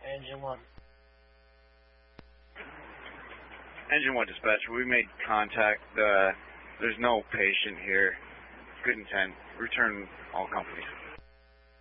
Engine 1. Engine 1 dispatcher, we made contact. There's no patient here. Good intent. Return all companies.